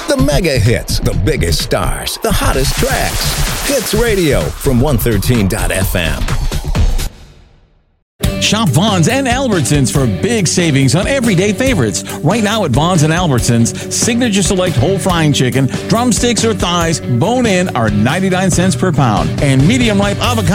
The mega hits, the biggest stars, the hottest tracks. Hits Radio from 113.fm. Shop Vaughn's and Albertsons for big savings on everyday favorites. Right now at Vaughn's and Albertsons, Signature Select whole frying chicken, drumsticks or thighs, bone-in are 99 cents per pound. And medium ripe avocado